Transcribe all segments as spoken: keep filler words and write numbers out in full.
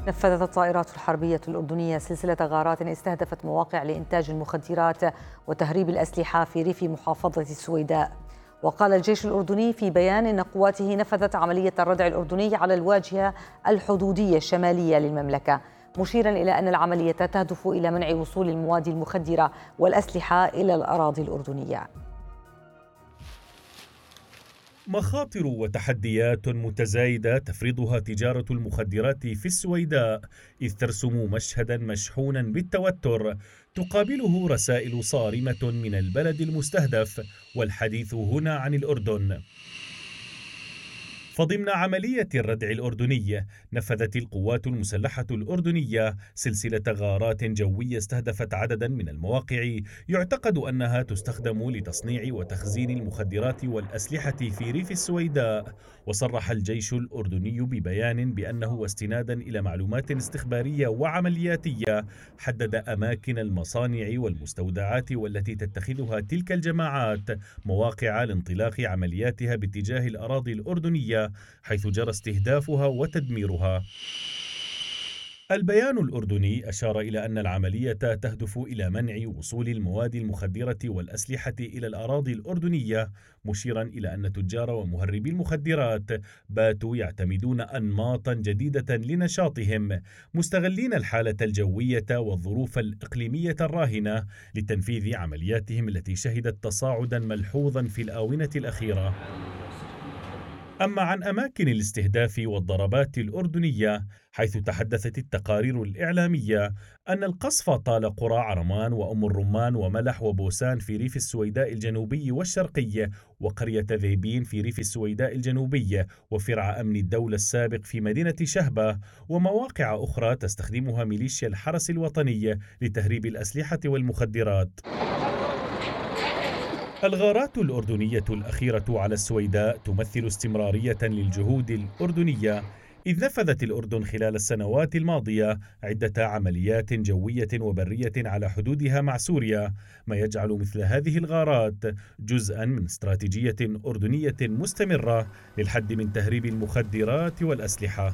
نفذت الطائرات الحربية الأردنية سلسلة غارات استهدفت مواقع لإنتاج المخدرات وتهريب الأسلحة في ريف محافظة السويداء. وقال الجيش الأردني في بيان إن قواته نفذت عملية الردع الأردني على الواجهة الحدودية الشمالية للمملكة، مشيرا إلى أن العملية تهدف إلى منع وصول المواد المخدرة والأسلحة إلى الأراضي الأردنية. مخاطر وتحديات متزايدة تفرضها تجارة المخدرات في السويداء، إذ ترسم مشهدا مشحونا بالتوتر تقابله رسائل صارمة من البلد المستهدف، والحديث هنا عن الأردن. فضمن عملية الردع الأردني نفذت القوات المسلحة الأردنية سلسلة غارات جوية استهدفت عددا من المواقع يعتقد أنها تستخدم لتصنيع وتخزين المخدرات والأسلحة في ريف السويداء. وصرح الجيش الأردني ببيان بأنه واستنادا إلى معلومات استخبارية وعملياتية حدد أماكن المصانع والمستودعات والتي تتخذها تلك الجماعات مواقع لانطلاق عملياتها باتجاه الأراضي الأردنية، حيث جرى استهدافها وتدميرها. البيان الأردني أشار إلى أن العملية تهدف إلى منع وصول المواد المخدرة والأسلحة إلى الأراضي الأردنية، مشيرا إلى أن تجار ومهربي المخدرات باتوا يعتمدون أنماطا جديدة لنشاطهم، مستغلين الحالة الجوية والظروف الإقليمية الراهنة لتنفيذ عملياتهم التي شهدت تصاعدا ملحوظا في الآونة الأخيرة. أما عن أماكن الاستهداف والضربات الأردنية، حيث تحدثت التقارير الإعلامية أن القصف طال قرى عرمان وأم الرمان وملح وبوسان في ريف السويداء الجنوبي والشرقي، وقرية ذيبين في ريف السويداء الجنوبي، وفرع أمن الدولة السابق في مدينة شهبة، ومواقع أخرى تستخدمها ميليشيا الحرس الوطني لتهريب الأسلحة والمخدرات. الغارات الأردنية الأخيرة على السويداء تمثل استمرارية للجهود الأردنية، إذ نفذت الأردن خلال السنوات الماضية عدة عمليات جوية وبرية على حدودها مع سوريا، ما يجعل مثل هذه الغارات جزءا من استراتيجية أردنية مستمرة للحد من تهريب المخدرات والأسلحة.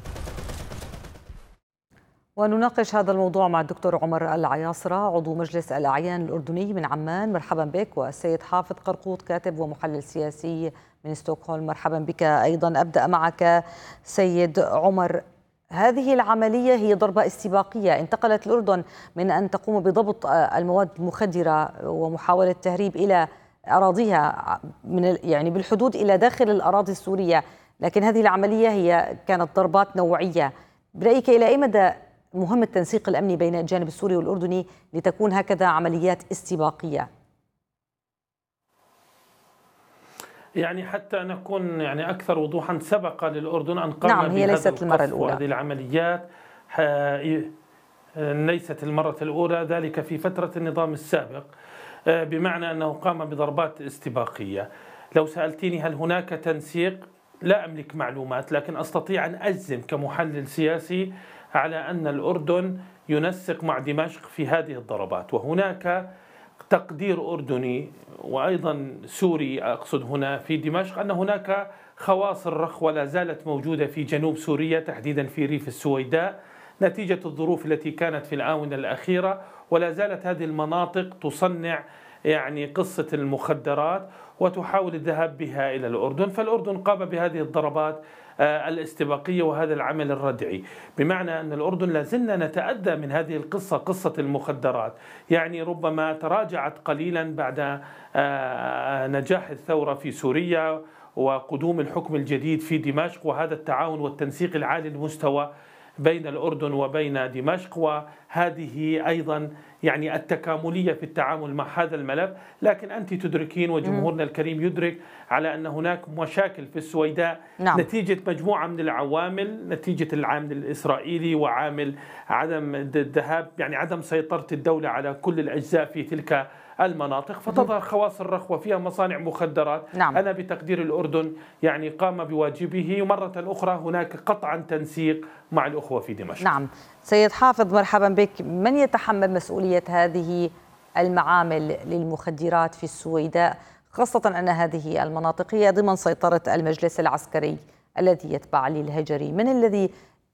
ونناقش هذا الموضوع مع الدكتور عمر العياصرة، عضو مجلس الأعيان الأردني من عمان، مرحبا بك، والسيد حافظ قرقوط، كاتب ومحلل سياسي من ستوكهولم، مرحبا بك أيضا. أبدأ معك سيد عمر، هذه العملية هي ضربة استباقية انتقلت الأردن من أن تقوم بضبط المواد المخدرة ومحاولة التهريب إلى أراضيها من يعني بالحدود إلى داخل الأراضي السورية، لكن هذه العملية هي كانت ضربات نوعية. برأيك إلى أي مدى مهم التنسيق الأمني بين الجانب السوري والأردني لتكون هكذا عمليات استباقية؟ يعني حتى نكون يعني أكثر وضوحا، سبق للأردن أن قام نعم، هي ليست المرة الأولى. هذه العمليات ليست المرة الأولى، ذلك في فترة النظام السابق، بمعنى أنه قام بضربات استباقية. لو سألتيني هل هناك تنسيق، لا أملك معلومات، لكن أستطيع أن أجزم كمحلل سياسي على أن الأردن ينسق مع دمشق في هذه الضربات، وهناك تقدير أردني وأيضا سوري أقصد هنا في دمشق أن هناك خواصر رخوة لا زالت موجودة في جنوب سوريا، تحديدا في ريف السويداء، نتيجة الظروف التي كانت في الآونة الأخيرة، ولا زالت هذه المناطق تصنع يعني قصة المخدرات وتحاول الذهاب بها إلى الأردن. فالأردن قام بهذه الضربات الاستباقية وهذا العمل الردعي، بمعنى أن الأردن لازلنا نتأذى من هذه القصة، قصة المخدرات. يعني ربما تراجعت قليلا بعد نجاح الثورة في سوريا وقدوم الحكم الجديد في دمشق، وهذا التعاون والتنسيق العالي المستوى بين الأردن وبين دمشق، وهذه أيضا يعني التكاملية في التعامل مع هذا الملف. لكن أنت تدركين وجمهورنا الكريم يدرك على أن هناك مشاكل في السويداء، نعم. نتيجة مجموعة من العوامل، نتيجة العامل الإسرائيلي وعامل عدم الذهاب يعني عدم سيطرة الدولة على كل الأجزاء في تلك المناطق، فتظهر خواصر رخوة فيها مصانع مخدرات. نعم. أنا بتقدير الأردن يعني قام بواجبه، ومرة أخرى هناك قطعا تنسيق مع الأخوة في دمشق. نعم. سيد حافظ مرحبا بك، من يتحمل مسؤولية هذه المعامل للمخدرات في السويداء، خاصة أن هذه المناطق هي ضمن سيطرة المجلس العسكري الذي يتبع علي الهجري؟ من الذي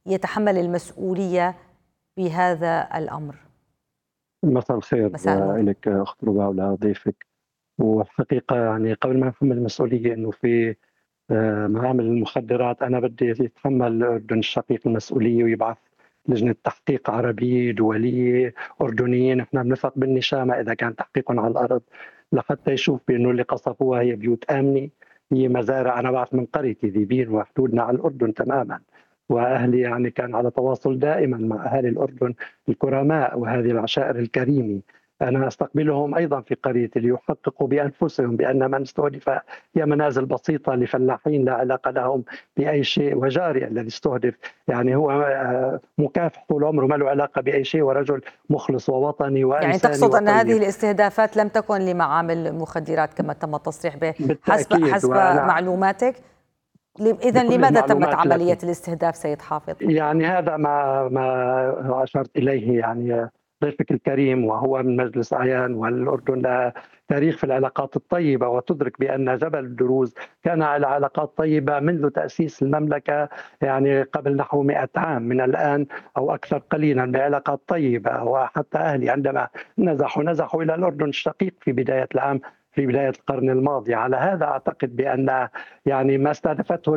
يتحمل المسؤولية بهذا الأمر؟ مساء الخير مساء النور. لك أخت ربا ولضيفك. والحقيقة يعني قبل ما نحمل المسؤولية إنه في آه، معامل المخدرات أنا بدي يتحمل الأردن الشقيق المسؤولية ويبعث لجنة تحقيق عربية دولية أردنية. نحن بنثق بالنشامة إذا كان تحقيقهم على الأرض لحتى يشوف بأنه اللي قصفوها هي بيوت آمنة، هي مزارع. أنا بعرف من قريتي ذيبين وحدودنا على الأردن تماما، وأهلي يعني كان على تواصل دائما مع أهالي الأردن الكرماء وهذه العشائر الكريمة. أنا أستقبلهم أيضا في قريتي ليحققوا بأنفسهم بأن من استهدف هي منازل بسيطة لفلاحين لا علاقة لهم بأي شيء، وجاري الذي استهدف يعني هو آه، مكافح طول عمره ما له علاقة بأي شيء، ورجل مخلص ووطني وإنساني. يعني تقصد وطيب. أن هذه الاستهدافات لم تكن لمعامل مخدرات كما تم التصريح به حسب, حسب معلوماتك؟ إذا لماذا تمت عملية لكن. الاستهداف سيد حافظ؟ يعني هذا ما ما أشرت إليه يعني ضيفك الكريم، وهو من مجلس أعيان، والأردن لها تاريخ في العلاقات الطيبة، وتدرك بأن جبل الدروز كان على علاقات طيبة منذ تأسيس المملكة، يعني قبل نحو مئة عام من الآن أو أكثر قليلا، بعلاقات طيبة. وحتى أهلي عندما نزحوا نزحوا إلى الأردن الشقيق في بداية العام في بداية القرن الماضي. على هذا أعتقد بأن يعني ما استهدفته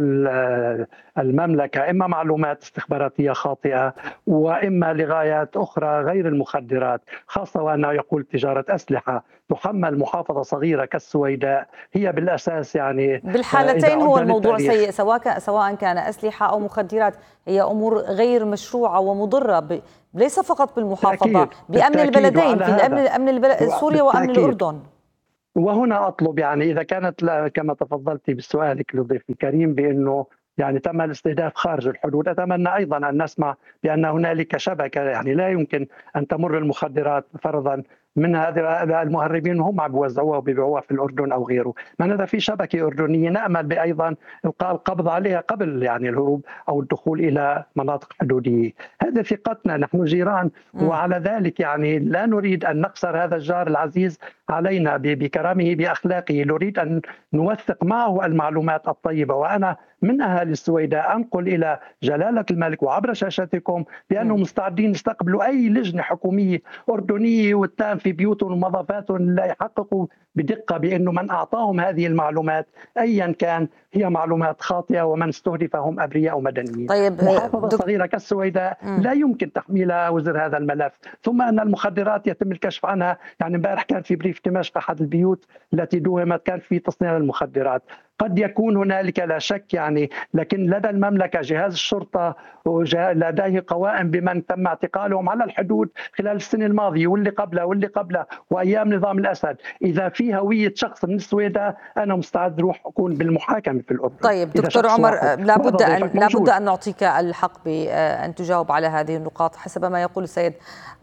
المملكة إما معلومات استخباراتية خاطئة وإما لغايات أخرى غير المخدرات، خاصة وأنه يقول تجارة أسلحة تحمل محافظة صغيرة كالسويداء هي بالأساس يعني بالحالتين هو الموضوع سيء، سواء سواء كان أسلحة أو مخدرات، هي أمور غير مشروعة ومضرة ب... ليس فقط بالمحافظة، بأمن البلدين، في الأمن الأمن البلد... سوريا وأمن الأردن. وهنا أطلب يعني إذا كانت كما تفضلتي بسؤالك لضيف الكريم بأنه يعني تم الاستهداف خارج الحدود، أتمنى أيضا أن نسمع بأن هنالك شبكة، يعني لا يمكن أن تمر المخدرات فرضا من هذا المهربين وهم عم بيوزعوها وبيبيعوها في الأردن أو غيره. معناتها في شبكة أردنية نأمل بأيضا إلقاء القبض عليها قبل يعني الهروب أو الدخول إلى مناطق حدودية. هذه ثقتنا، نحن جيران، وعلى ذلك يعني لا نريد أن نخسر هذا الجار العزيز علينا بكرامه بأخلاقه. نريد أن نوثق معه المعلومات الطيبة. وأنا من أهالي السويداء أنقل إلى جلالة الملك وعبر شاشتكم بأنهم مستعدين يستقبلوا أي لجنة حكومية أردنية وتتام في بيوتهم ومضافاتهم لا يحققوا بدقة بأنه من أعطاهم هذه المعلومات أيا كان هي معلومات خاطئة، ومن استهدف هم أبرياء ومدنيين. طيب محافظة دك... صغيرة كالسويداء م. لا يمكن تحميلها وزر هذا الملف. ثم أن المخدرات يتم الكشف عنها، يعني امبارح كان في بريف دمشق أحد البيوت التي دومت كان في تصنيع المخدرات. قد يكون هنالك لا شك يعني، لكن لدى المملكة جهاز الشرطة لديه قوائم بمن تم اعتقالهم على الحدود خلال السنة الماضية واللي قبلها واللي قبلها وأيام نظام الأسد. إذا في هوية شخص من السويداء أنا مستعد أروح أكون بالمحاكمة في الأردن. طيب دكتور عمر، لابد أن لابد أن نعطيك الحق بأن تجاوب على هذه النقاط. حسب ما يقول السيد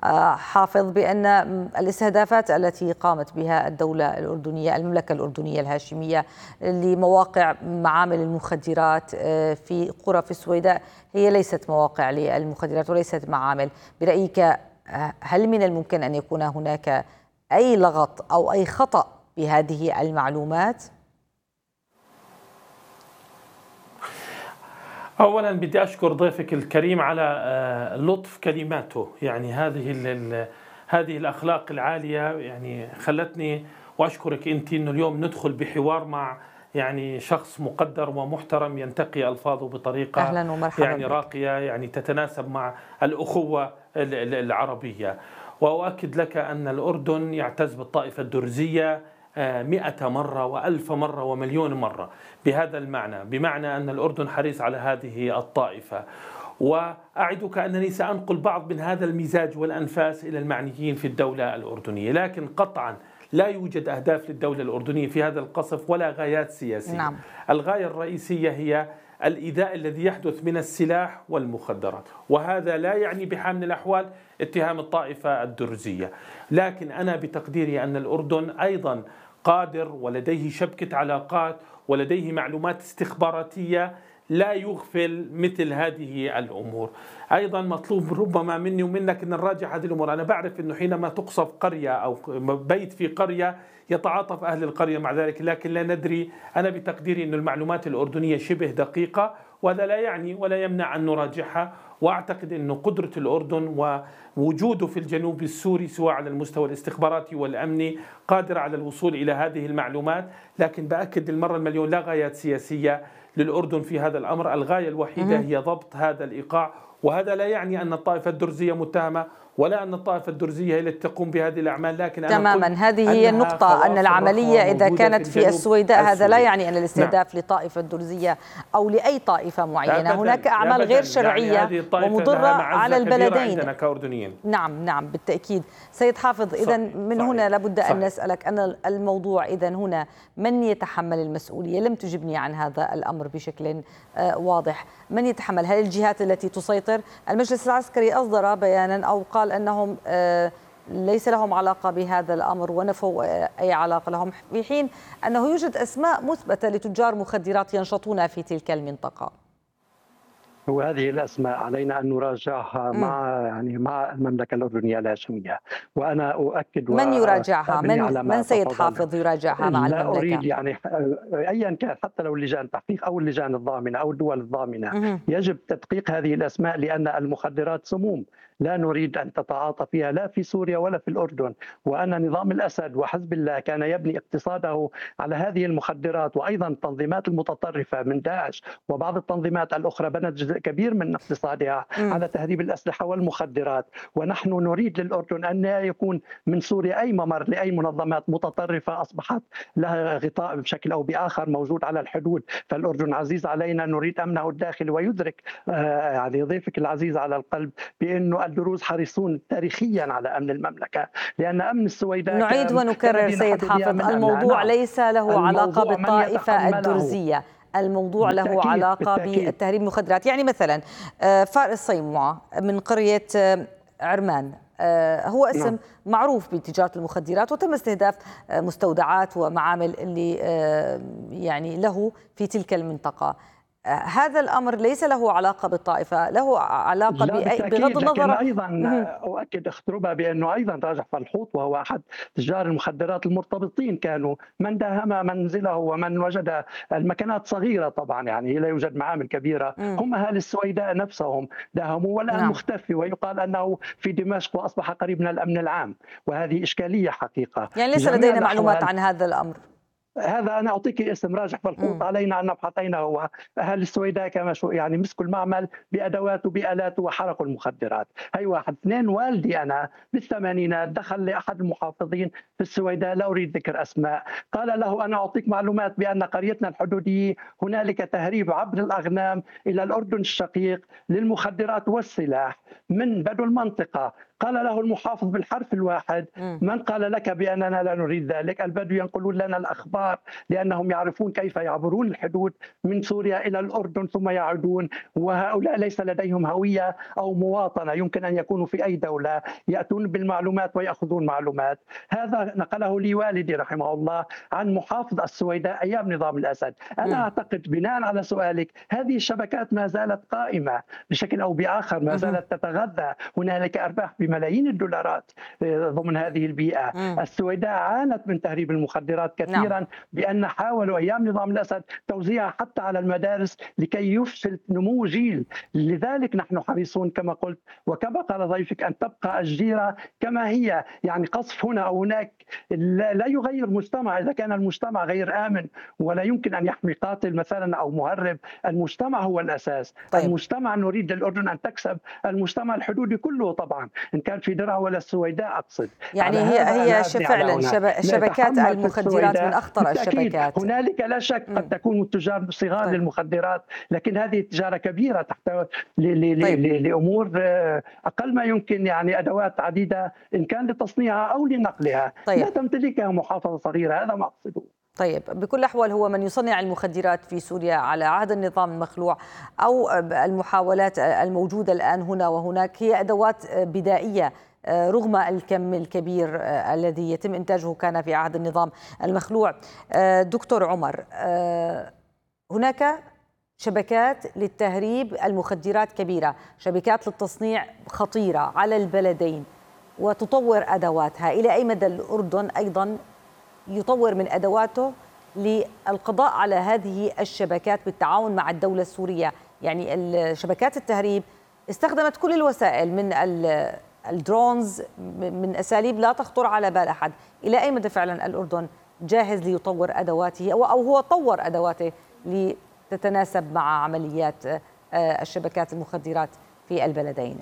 حافظ بأن الاستهدافات التي قامت بها الدولة الأردنية المملكة الأردنية الهاشمية لمواقع معامل المخدرات في قرى في السويداء هي ليست مواقع للمخدرات وليست معامل. برأيك هل من الممكن أن يكون هناك أي لغط أو أي خطأ بهذه المعلومات؟ أولا بدي أشكر ضيفك الكريم على لطف كلماته، يعني هذه هذه الأخلاق العالية يعني خلتني، وأشكرك أنت إنه اليوم ندخل بحوار مع يعني شخص مقدر ومحترم ينتقي ألفاظه بطريقة أهلا ومرحبا يعني راقية، يعني تتناسب مع الأخوة العربية. وأؤكد لك أن الأردن يعتز بالطائفة الدرزية مئة مرة وألف مرة ومليون مرة بهذا المعنى، بمعنى أن الأردن حريص على هذه الطائفة. وأعدك أنني سأنقل بعض من هذا المزاج والأنفاس إلى المعنيين في الدولة الأردنية، لكن قطعا لا يوجد أهداف للدولة الأردنية في هذا القصف ولا غايات سياسية. نعم. الغاية الرئيسية هي الإيذاء الذي يحدث من السلاح والمخدرات، وهذا لا يعني بحال من الأحوال اتهام الطائفة الدرزية، لكن أنا بتقديري أن الأردن أيضا قادر ولديه شبكة علاقات ولديه معلومات استخباراتية لا يغفل مثل هذه الأمور. أيضا مطلوب ربما مني ومنك أن نراجع هذه الأمور. أنا بعرف أنه حينما تقصف قرية أو بيت في قرية يتعاطف أهل القرية مع ذلك، لكن لا ندري. أنا بتقديري أن المعلومات الأردنية شبه دقيقة، وهذا لا يعني ولا يمنع أن نراجعها وأعتقد أن قدرة الأردن ووجوده في الجنوب السوري سواء على المستوى الاستخباراتي والأمني قادر على الوصول إلى هذه المعلومات. لكن بأكد المرة المليون لا غايات سياسية للأردن في هذا الأمر، الغاية الوحيدة هي ضبط هذا الإيقاع. وهذا لا يعني أن الطائفة الدرزية متهمة ولا أن الطائفة الدرزية هي التي تقوم بهذه الأعمال، لكن أنا تماما هذه هي النقطة، أن العملية إذا كانت في السويداء هذا لا يعني أن الاستهداف نعم. لطائفة درزية أو لأي طائفة معينة، هناك أعمال غير شرعية يعني ومضرة على البلدين عندنا كأردنيين. نعم نعم بالتأكيد. سيد حافظ، إذا من صحيح. هنا لابد أن نسألك أن الموضوع إذا هنا من يتحمل المسؤولية؟ لم تجبني عن هذا الأمر بشكل واضح. من يتحمل؟ هل الجهات التي تسيطر؟ المجلس العسكري أصدر بيانا أو قال أنهم ليس لهم علاقة بهذا الأمر ونفوا أي علاقة لهم، في حين أنه يوجد أسماء مثبتة لتجار مخدرات ينشطون في تلك المنطقة. وهذه الأسماء علينا أن نراجعها م. مع يعني مع المملكة الأردنية الهاشمية، وأنا أؤكد من يراجعها؟ من من سيد حافظ يراجعها مع لا المملكة؟ لا أريد يعني أيا كان، حتى لو لجان التحقيق أو اللجان الضامنة أو الدول الضامنة م. يجب تدقيق هذه الأسماء، لأن المخدرات سموم لا نريد أن تتعاطى فيها لا في سوريا ولا في الأردن. وأن نظام الأسد وحزب الله كان يبني اقتصاده على هذه المخدرات، وأيضا التنظيمات المتطرفة من داعش وبعض التنظيمات الأخرى بنت جزء كبير من اقتصادها م. على تهريب الأسلحة والمخدرات. ونحن نريد للأردن أن لا يكون من سوريا أي ممر لأي منظمات متطرفة أصبحت لها غطاء بشكل أو بآخر موجود على الحدود. فالأردن عزيز علينا، نريد أمنه الداخلي. ويدرك آه يعني ضيفك العزيز على القلب بأنه الدروز حريصون تاريخيا على أمن المملكة، لأن أمن السويداء نعيد ونكرر سيد حافظ الموضوع ليس له علاقة بالطائفة الدرزية، الموضوع له علاقة بالتهريب المخدرات. يعني مثلا فارس صيموعة من قرية عرمان هو اسم نعم. معروف بتجارة المخدرات، وتم استهداف مستودعات ومعامل اللي يعني له في تلك المنطقة. هذا الأمر ليس له علاقة بالطائفة، له علاقة بغض النظر. لكن أيضا أؤكد اختربها بأنه أيضا راجح فلحوط وهو أحد تجار المخدرات المرتبطين، كانوا من داهم منزله ومن وجد المكانات صغيرة طبعا يعني لا يوجد معامل كبيرة م. هم أهل السويداء نفسهم داهموا، والآن نعم. مختفي، ويقال أنه في دمشق وأصبح قريب من الأمن العام، وهذه إشكالية حقيقة. يعني ليس لدينا معلومات عن هذا الأمر. هذا أنا أعطيك اسم راجح فالحوط، علينا أن نبحث أين هو. أهل السويداء كما شو يعني مسكوا المعمل بأدواته بآلاته وحرقوا المخدرات. هي واحد. اثنين، والدي أنا بالثمانينات دخل لأحد المحافظين في السويداء، لا أريد ذكر أسماء، قال له أنا أعطيك معلومات بأن قريتنا الحدودية هنالك تهريب عبر الأغنام إلى الأردن الشقيق للمخدرات والسلاح من بدو المنطقة. قال له المحافظ بالحرف الواحد من قال لك بأننا لا نريد ذلك؟ البدو ينقلون لنا الأخبار لأنهم يعرفون كيف يعبرون الحدود من سوريا إلى الأردن ثم يعودون، وهؤلاء ليس لديهم هوية أو مواطنة، يمكن أن يكونوا في أي دولة، يأتون بالمعلومات ويأخذون معلومات. هذا نقله لي والدي رحمه الله عن محافظ السويداء أيام نظام الأسد. أنا أعتقد بناء على سؤالك هذه الشبكات ما زالت قائمة بشكل أو بآخر، ما زالت تتغذى، هنالك أرباح بملايين الدولارات ضمن هذه البيئة. مم. السويداء عانت من تهريب المخدرات كثيرا، نعم. بأن حاولوا أيام نظام الأسد توزيعها حتى على المدارس لكي يفشل نمو جيل. لذلك نحن حريصون كما قلت وكما قال ضيفك أن تبقى الجيرة كما هي. يعني قصف هنا أو هناك لا يغير مجتمع إذا كان المجتمع غير آمن، ولا يمكن أن يحمي قاتل مثلا أو مهرب. المجتمع هو الأساس. طيب. المجتمع نريد للأردن أن تكسب المجتمع الحدودي كله طبعا، إن كان في درعا ولا السويداء أقصد. يعني هي هي فعلا شبكات المخدرات من أخطر الشبكات. هنالك لا شك قد م. تكون تجار صغار طيب. للمخدرات، لكن هذه تجارة كبيرة تحتوي طيب. لأمور أقل ما يمكن، يعني أدوات عديدة إن كان لتصنيعها أو لنقلها. طيب. لا تمتلكها محافظة صغيرة، هذا ما أقصده. طيب بكل الأحوال هو من يصنع المخدرات في سوريا على عهد النظام المخلوع أو المحاولات الموجودة الآن هنا وهناك هي أدوات بدائية رغم الكم الكبير الذي يتم إنتاجه كان في عهد النظام المخلوع. دكتور عمر، هناك شبكات للتهريب المخدرات كبيرة، شبكات للتصنيع خطيرة على البلدين وتطور أدواتها. إلى أي مدى الأردن أيضا يطور من أدواته للقضاء على هذه الشبكات بالتعاون مع الدولة السورية؟ يعني شبكات التهريب استخدمت كل الوسائل من الدرونز، من أساليب لا تخطر على بال أحد. إلى أي مدى فعلا الأردن جاهز ليطور أدواته أو هو طور أدواته لتتناسب مع عمليات الشبكات المخدرات في البلدين؟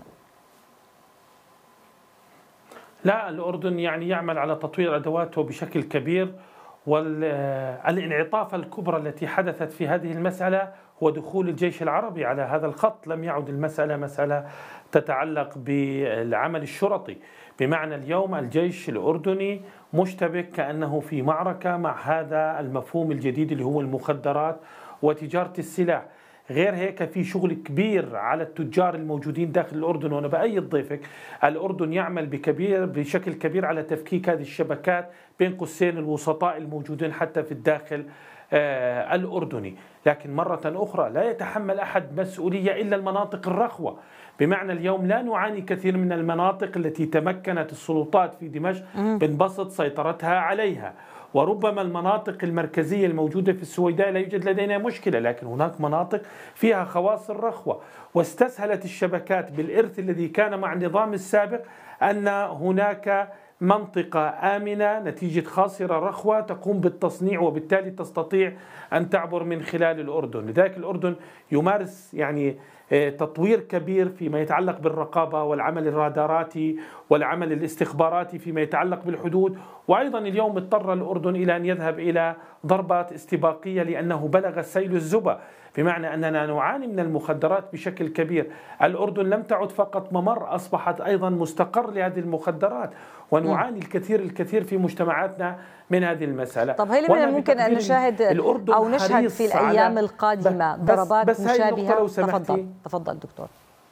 لا، الأردن يعني يعمل على تطوير أدواته بشكل كبير، والانعطاف الكبرى التي حدثت في هذه المسألة هو دخول الجيش العربي على هذا الخط. لم يعد المسألة مسألة تتعلق بالعمل الشرطي، بمعنى اليوم الجيش الأردني مشتبك كأنه في معركة مع هذا المفهوم الجديد اللي هو المخدرات وتجارة السلاح. غير هيك في شغل كبير على التجار الموجودين داخل الأردن، وأنا بأيد ضيفك الأردن يعمل بكبير بشكل كبير على تفكيك هذه الشبكات بين قوسين الوسطاء الموجودين حتى في الداخل آه الأردني. لكن مرة أخرى لا يتحمل أحد مسؤولية إلا المناطق الرخوة، بمعنى اليوم لا نعاني كثير من المناطق التي تمكنت السلطات في دمشق من بسط سيطرتها عليها، وربما المناطق المركزية الموجودة في السويداء لا يوجد لدينا مشكلة، لكن هناك مناطق فيها خواص الرخوة. واستسهلت الشبكات بالإرث الذي كان مع النظام السابق أن هناك منطقة آمنة نتيجة خاصرة رخوة تقوم بالتصنيع، وبالتالي تستطيع أن تعبر من خلال الأردن. لذلك الأردن يمارس يعني تطوير كبير فيما يتعلق بالرقابة والعمل الراداراتي والعمل الاستخباراتي فيما يتعلق بالحدود. وأيضا اليوم اضطر الأردن إلى أن يذهب إلى ضربات استباقية لأنه بلغ السيل الزبا، بمعنى أننا نعاني من المخدرات بشكل كبير. الأردن لم تعد فقط ممر، أصبحت أيضا مستقر لهذه المخدرات، ونعاني الكثير الكثير في مجتمعاتنا من هذه المسألة. طب هل من الممكن أن نشاهد أو نشهد في الأيام القادمة ضربات بس مشابهة؟ تفضل تفضل دكتور.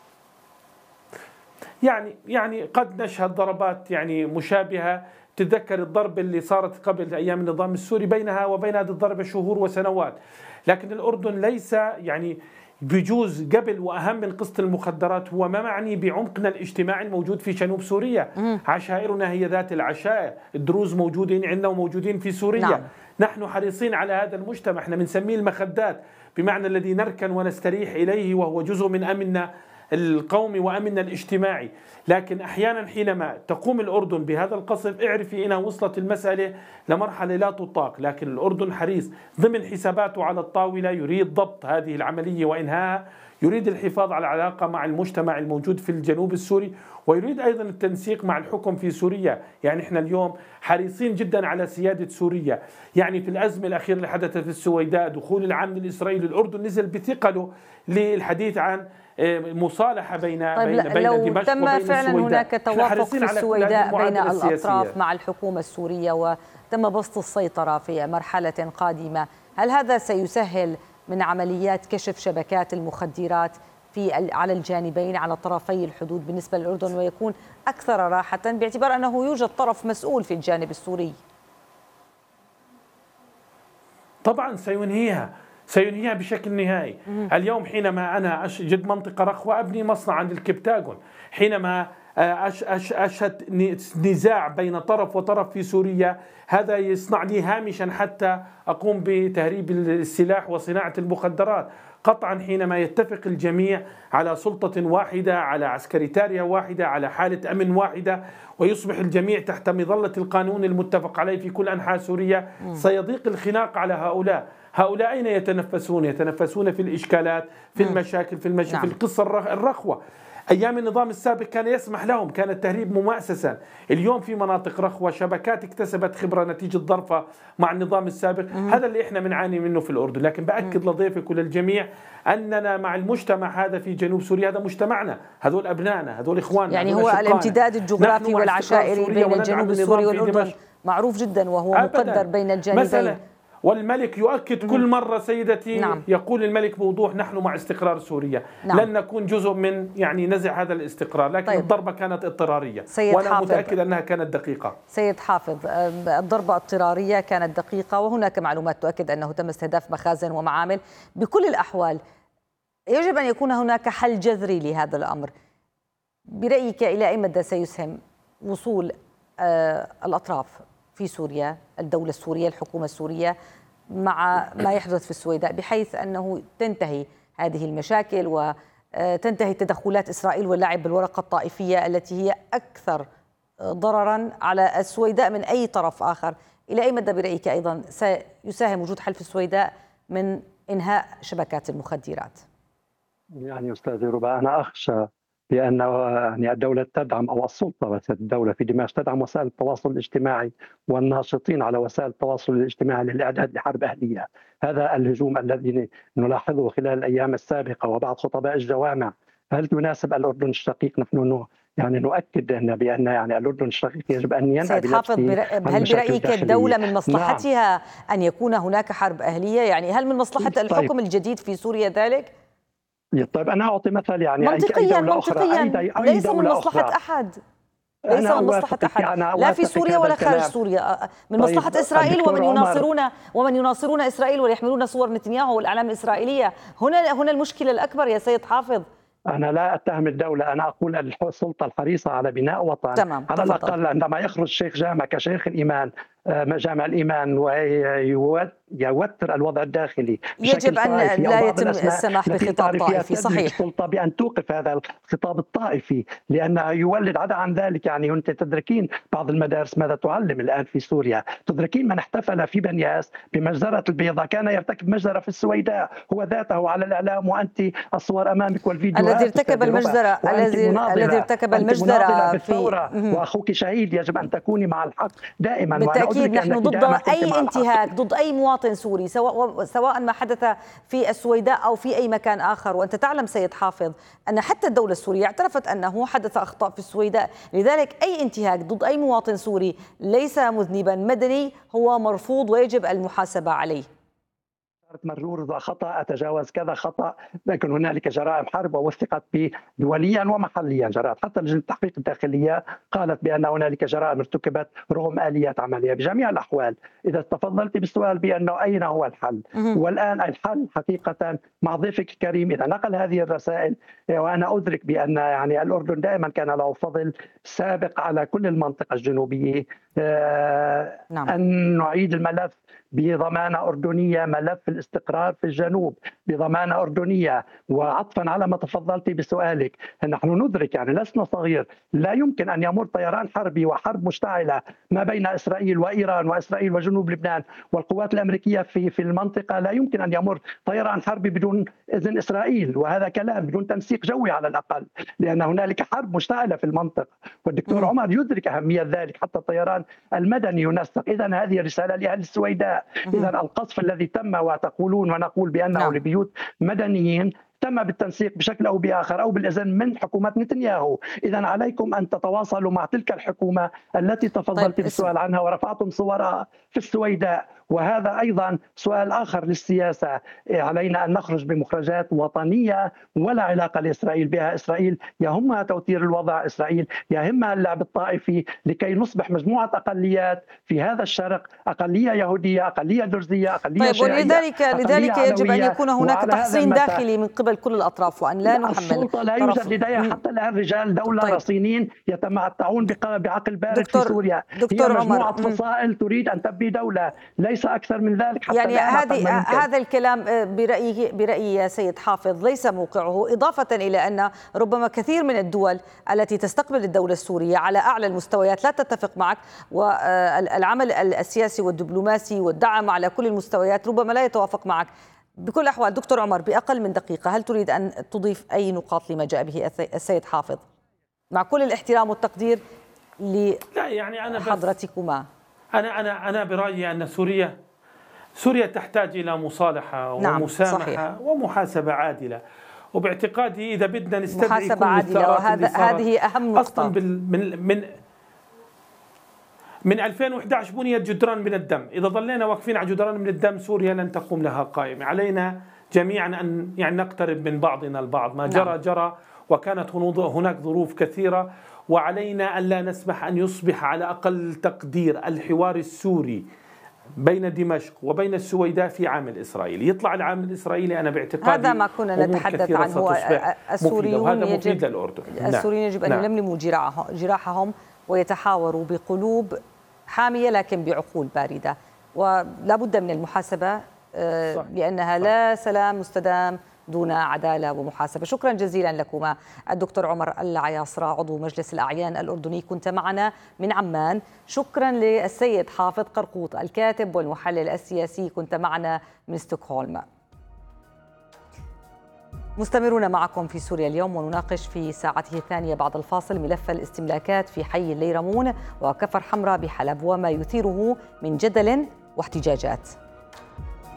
يعني يعني قد نشهد ضربات يعني مشابهة. تتذكر الضرب اللي صارت قبل أيام النظام السوري، بينها وبين هذه الضربة شهور وسنوات. لكن الأردن ليس يعني بجوز قبل وأهم من قصة المخدرات هو ما معني بعمقنا الاجتماعي الموجود في جنوب سوريا. عشائرنا هي ذات العشائر، الدروز موجودين عندنا وموجودين في سوريا. نعم. نحن حريصين على هذا المجتمع، احنا بنسميه المخدات، بمعنى الذي نركن ونستريح إليه، وهو جزء من أمننا القومي وأمننا الاجتماعي. لكن أحيانا حينما تقوم الأردن بهذا القصف اعرفي إنها وصلت المسألة لمرحلة لا تطاق. لكن الأردن حريص ضمن حساباته على الطاولة، يريد ضبط هذه العملية وإنهاء، يريد الحفاظ على العلاقة مع المجتمع الموجود في الجنوب السوري، ويريد أيضا التنسيق مع الحكم في سوريا. يعني إحنا اليوم حريصين جدا على سيادة سوريا. يعني في الأزمة الأخيرة اللي حدثت في السويداء، دخول العمل الإسرائيلي الأردن نزل بثقله للحديث عن مصالحة بين طيب بين بين لو دمشق تم وبين فعلا السويداء. هناك توافق في السويداء بين الأطراف مع الحكومة السورية وتم بسط السيطرة في مرحلة قادمة، هل هذا سيسهل من عمليات كشف شبكات المخدرات في على الجانبين على طرفي الحدود بالنسبة للأردن، ويكون أكثر راحة باعتبار أنه يوجد طرف مسؤول في الجانب السوري؟ طبعا سينهيها سينهيها بشكل نهائي. اليوم حينما أنا أجد منطقة رخوة أبني مصنع عند الكبتاغون، حينما أش أش أشهد نزاع بين طرف وطرف في سوريا، هذا يصنع لي هامشا حتى أقوم بتهريب السلاح وصناعة المخدرات. قطعا حينما يتفق الجميع على سلطة واحدة، على عسكريتارية واحدة، على حالة أمن واحدة، ويصبح الجميع تحت مظلة القانون المتفق عليه في كل أنحاء سوريا، سيضيق الخناق على هؤلاء. هؤلاء أين يتنفسون؟ يتنفسون في الإشكالات، في المشاكل، في المشاكل، في القصة الرخوة. أيام النظام السابق كان يسمح لهم، كان التهريب ممأسسا. اليوم في مناطق رخوة شبكات اكتسبت خبرة نتيجة ضرفة مع النظام السابق. هذا اللي احنا بنعاني منه في الأردن. لكن بأكد لضيفك وللجميع أننا مع المجتمع هذا في جنوب سوريا، هذا مجتمعنا، هذول أبنائنا، هذول إخواننا. يعني هو الامتداد الجغرافي والعشائري بين الجنوب السوري والأردن معروف جدا، وهو مقدر بين الجانبين. والملك يؤكد كل مرة سيدتي، نعم. يقول الملك بوضوح نحن مع استقرار سوريا، نعم. لن نكون جزء من يعني نزع هذا الاستقرار. لكن طيب. الضربة كانت اضطرارية، وأنا متأكد أنها كانت دقيقة. سيد حافظ، الضربة اضطرارية كانت دقيقة، وهناك معلومات تؤكد أنه تم استهداف مخازن ومعامل. بكل الأحوال يجب أن يكون هناك حل جذري لهذا الأمر. برأيك إلى أي مدى سيسهم وصول الأطراف في سوريا، الدولة السورية، الحكومة السورية، مع ما يحدث في السويداء، بحيث أنه تنتهي هذه المشاكل تنتهي تدخلات إسرائيل واللعب بالورقة الطائفية التي هي أكثر ضررا على السويداء من أي طرف آخر؟ إلى أي مدى برأيك أيضا سيساهم وجود حلف السويداء من إنهاء شبكات المخدرات؟ يعني أستاذ ربا، أنا أخشى بأن يعني الدولة تدعم، أو السلطة وسائل الدولة في دمشق تدعم وسائل التواصل الاجتماعي والناشطين على وسائل التواصل الاجتماعي للإعداد لحرب أهلية. هذا الهجوم الذي نلاحظه خلال الأيام السابقة وبعض خطباء الجوامع. هل يناسب الأردن الشقيق؟ نحن يعني نؤكد أن بأن يعني الأردن الشقيق يجب أن ينهى سيد حافظ، هل برأيك الدولة من مصلحتها نعم. أن يكون هناك حرب أهلية؟ يعني هل من مصلحة طيب. الحكم الجديد في سوريا ذلك؟ طيب أنا أعطي مثل يعني منطقيا أي دولة منطقيا أخرى أي أي ليس من مصلحة أخرى. أحد، ليس من مصلحة أحد، لا في سوريا ولا خارج سوريا، من طيب مصلحة إسرائيل ومن يناصرون ومن يناصرون إسرائيل ويحملون صور نتنياهو والأعلام الإسرائيلية. هنا هنا المشكلة الأكبر يا سيد حافظ. أنا لا أتهم الدولة، أنا أقول السلطة الحريصة على بناء وطن. تمام. على تفضل. الأقل عندما يخرج شيخ جامع كشيخ الإيمان جامع الإيمان ويوتر الوضع الداخلي، يجب أن لا يتم السماح بخطاب طائفي. صحيح. السلطة بأن توقف هذا الخطاب الطائفي لأنه يولد عدا عن ذلك. يعني أنت تدركين بعض المدارس ماذا تعلم الآن في سوريا، تدركين من احتفل في بنياس بمجزرة البيضاء كان يرتكب مجزرة في السويداء هو ذاته على الإعلام، وأنت الصور أمامك والفيديوهات. الذي ارتكب المجزرة الذي الذي ارتكب المجزرة في وأخوك شهيد، يجب أن تكوني مع الحق دائما. بالتأكيد نحن ضد أي انتهاك، ضد أي مواطن سوري، سواء سواء ما حدث في السويداء أو في أي مكان آخر. وأنت تعلم سيد حافظ أن حتى الدولة السورية اعترفت أنه حدث أخطاء في السويداء، لذلك أي انتهاك ضد أي مواطن سوري ليس مذنبا مدني هو مرفوض ويجب المحاسبة عليه. مرور ذا خطأ، أتجاوز كذا خطأ، لكن هنالك جرائم حرب ووثقت دوليا ومحليا. جرائم حتى لجنة التحقيق الداخلية قالت بأن هنالك جرائم ارتكبت رغم آليات عملية. بجميع الأحوال إذا تفضلت بالسؤال بأنه أين هو الحل، والآن الحل حقيقة مع ضيفك الكريم إذا نقل هذه الرسائل، وأنا أدرك بأن يعني الأردن دائما كان له فضل سابق على كل المنطقة الجنوبية، نعم. أن نعيد الملف بضمانة أردنية، ملف الاستقرار في الجنوب بضمانة أردنية. وعطفا على ما تفضلت بسؤالك، نحن ندرك يعني لسنا صغير، لا يمكن أن يمر طيران حربي وحرب مشتعلة ما بين إسرائيل وإيران وإسرائيل وجنوب لبنان والقوات الأمريكية في في المنطقة، لا يمكن أن يمر طيران حربي بدون إذن إسرائيل، وهذا كلام بدون تنسيق جوي على الأقل، لأن هنالك حرب مشتعلة في المنطقة، والدكتور عمر يدرك أهمية ذلك. حتى الطيران المدني ينسق. إذا هذه رسالة لأهل السويداء. إذا القصف الذي تم وتقولون ونقول بأنه نعم. لبيوت مدنيين تم بالتنسيق بشكل أو بآخر أو بالإذن من حكومة نتنياهو. إذا عليكم أن تتواصلوا مع تلك الحكومة التي تفضلت طيب بالسؤال عنها ورفعتم صورها في السويداء. وهذا أيضا سؤال آخر للسياسة، علينا أن نخرج بمخرجات وطنية ولا علاقة لإسرائيل بها. إسرائيل يهمها توتير الوضع، إسرائيل يهمها اللعب الطائفي لكي نصبح مجموعة أقليات في هذا الشرق، أقلية يهودية، أقلية درزية، أقلية طيب شيعية. ولذلك لذلك يجب أن يكون هناك تحصين داخلي من قبل كل الأطراف وأن لا نحمل السلطة. لا يوجد لديها حتى الآن رجال دولة طيب. رصينين يتمتعون بعقل بارد في سوريا. دكتور هي مجموعة عمر. فصائل تريد أن تبني دولة، ليس أكثر من ذلك. حتى يعني هذه هذا الكلام برأيي برأيي يا سيد حافظ ليس موقعه، إضافة إلى أن ربما كثير من الدول التي تستقبل الدولة السورية على أعلى المستويات لا تتفق معك، والعمل السياسي والدبلوماسي والدعم على كل المستويات ربما لا يتوافق معك. بكل الأحوال دكتور عمر بأقل من دقيقة، هل تريد أن تضيف أي نقاط لما جاء به السيد حافظ مع كل الاحترام والتقدير لحضرتكما؟ أنا أنا أنا برأيي أن سوريا سوريا تحتاج إلى مصالحة نعم ومسامحة صحيح. ومحاسبة عادلة، وباعتقادي إذا بدنا نستدعي محاسبة كل عادلة، وهذا هذه أهم نقطة. أصلا من من من ألفين وإحدى عشر بنيت جدران من الدم، إذا ظلينا واقفين على جدران من الدم سوريا لن تقوم لها قائمة. علينا جميعا أن يعني نقترب من بعضنا البعض، ما جرى جرى وكانت هناك ظروف كثيرة، وعلينا أن لا نسمح أن يصبح على أقل تقدير الحوار السوري بين دمشق وبين السويداء في عامل إسرائيلي. يطلع العامل الإسرائيلي أنا باعتقادي هذا ما كنا نتحدث عنه. السوريون يجب السوريين يجب أن نعم. يلملموا جراحهم ويتحاوروا بقلوب حامية لكن بعقول باردة، ولا بد من المحاسبة صح. لأنها صح. لا سلام مستدام دون عدالة ومحاسبة. شكرا جزيلا لكما الدكتور عمر العياصرة عضو مجلس الأعيان الأردني، كنت معنا من عمان. شكرا للسيد حافظ قرقوط الكاتب والمحلل السياسي، كنت معنا من ستوكهولم. مستمرون معكم في سوريا اليوم، ونناقش في ساعته الثانية بعد الفاصل ملف الاستملاكات في حي الليرمون وكفر حمراء بحلب وما يثيره من جدل واحتجاجات.